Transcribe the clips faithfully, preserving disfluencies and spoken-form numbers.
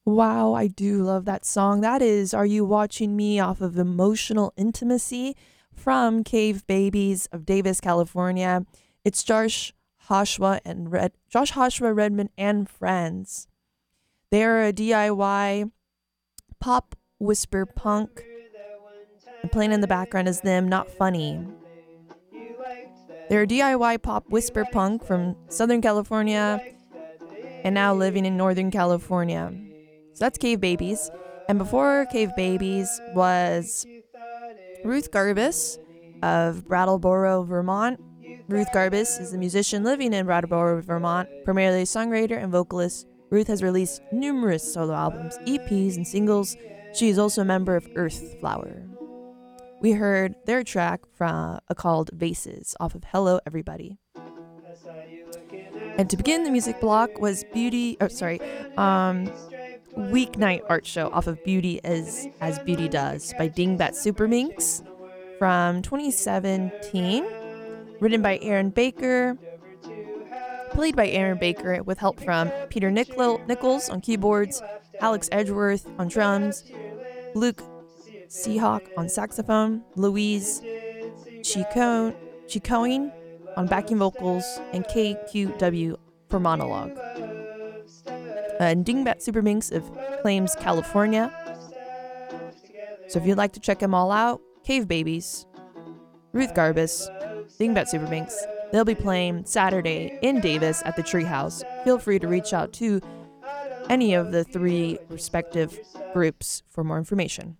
Wow, I do love that song. That is Are You Watching Me off of Emotional Intimacy from Cave Babies of Davis, California. It's Josh Hoshua and Red Josh Hoshua Redmond and friends. They're a D I Y pop whisper punk. And playing in the background is them, Not Funny. They're a D I Y pop whisper punk from Southern California and now living in Northern California. So that's Cave Babies. And before Cave Babies was Ruth Garbus of Brattleboro, Vermont. Ruth Garbus is a musician living in Brattleboro, Vermont, primarily a songwriter and vocalist. Ruth has released numerous solo albums, E Ps, and singles. She is also a member of Earth Flower. We heard their track from uh, called Vases off of Hello Everybody. And to begin the music block was Beauty, oh sorry, um, Weeknight Art Show off of Beauty as as Beauty Does by Dingbat Superminx from twenty seventeen, written by Aaron Baker, played by Aaron Baker with help from Peter Nichol- Nichols on keyboards, Alex Edgeworth on drums, Luke Seahawk on saxophone, Louise Chico- Chicoine on backing vocals, and K Q W for monologue. And Dingbat Superminx of Claims, California. So if you'd like to check them all out, Cave Babies, Ruth Garbus, Dingbat Superminx, they'll be playing Saturday in Davis at the Treehouse. Feel free to reach out to any of the three respective groups for more information.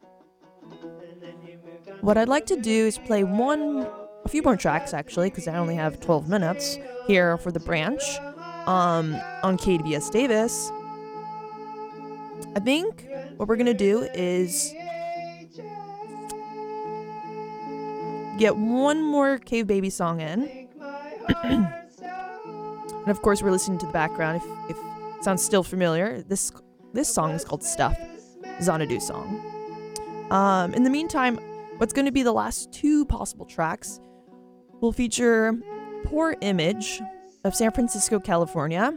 What I'd like to do is play one, a few more tracks actually, because I only have twelve minutes here for the branch. Um, on K D B S Davis. I think what we're gonna do is get one more Cave Baby song in. And of course we're listening to the background if, if it sounds still familiar. This this song is called Stuff, Xanadu song. Um, in the meantime, what's gonna be the last two possible tracks will feature Poor Image of San Francisco, California,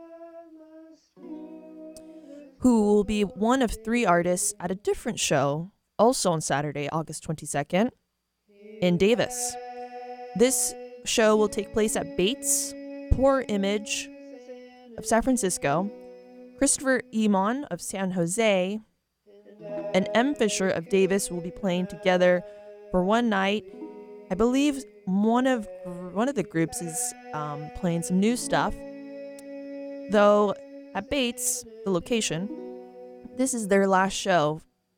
who will be one of three artists at a different show, also on Saturday, August twenty-second, in Davis. This show will take place at Bates, Poor Image of San Francisco, Christopher Emon of San Jose, and M. Fisher of Davis will be playing together for one night. I believe one of one of the groups is um, playing some new stuff. Though at Bates, the location, this is their last show,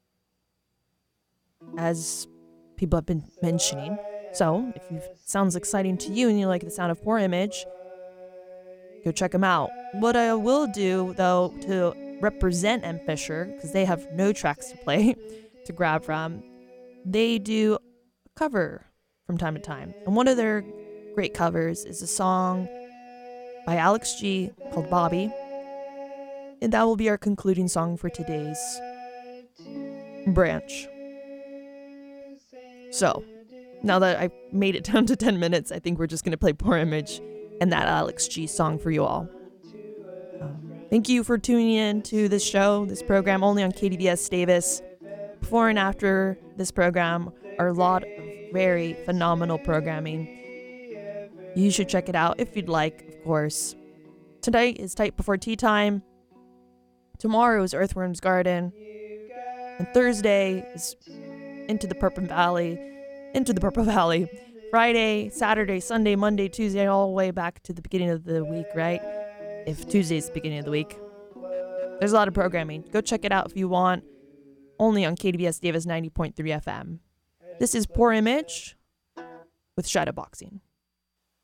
as people have been mentioning. So if it sounds exciting to you and you like the sound of Poor Image, go check them out. What I will do, though, to represent M. Fisher, because they have no tracks to play to grab from, they do a cover from time to time. And one of their great covers is a song by Alex G called Bobby. And that will be our concluding song for today's branch. So, now that I made it down to ten minutes, I think we're just going to play Poor Image and that Alex G song for you all. Um, thank you for tuning in to this show, this program, only on K D B S Davis. Before and after this program are a lot of very phenomenal programming. You should check it out if you'd like, of course. Tonight is Tight Before Tea Time. Tomorrow is Earthworm's Garden. And Thursday is Into the Purple Valley. Into the Purple Valley. Friday, Saturday, Sunday, Monday, Tuesday, all the way back to the beginning of the week, right? If Tuesday's the beginning of the week. There's a lot of programming. Go check it out if you want. Only on K D B S Davis ninety point three F M. This is Poor Image with Shadowboxing.